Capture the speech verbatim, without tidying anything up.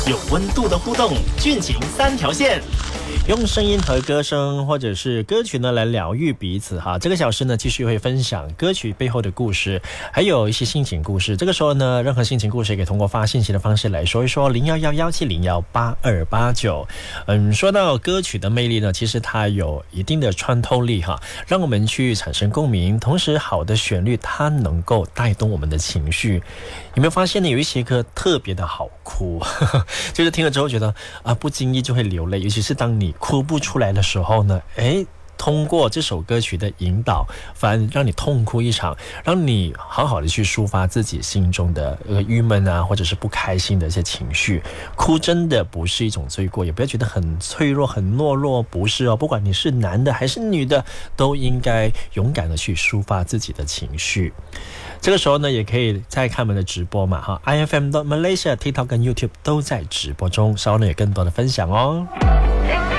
有温度的互动，俊情三条线。 用声音和歌声或者是歌曲呢来疗愈彼此哈。这个小时呢继续会分享歌曲背后的故事，还有一些心情故事。这个时候呢，任何心情故事也可以通过发信息的方式来说一说，零一一一七零一八二八九。嗯，说到歌曲的魅力呢，其实它有一定的穿透力哈，让我们去产生共鸣。同时，好的旋律它能够带动我们的情绪。有没有发现呢？有一些歌特别的好哭，呵呵，就是听了之后觉得啊，不经意就会流泪，尤其是当你哭不出来的时候呢，诶，通过这首歌曲的引导，反而让你痛哭一场，让你好好的去抒发自己心中的呃郁闷啊，或者是不开心的一些情绪。哭真的不是一种罪过，也不要觉得很脆弱、很懦弱，不是哦。不管你是男的还是女的，都应该勇敢的去抒发自己的情绪。这个时候呢，也可以再看我们的直播嘛哈 ，I F M Malaysia、TikTok 跟 YouTube 都在直播中，稍后呢有更多的分享哦。